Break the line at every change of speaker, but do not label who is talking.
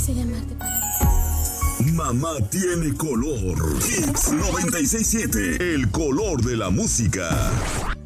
quise llamarte para decir.
Mamá tiene color. Hits 96.7, el color de la música.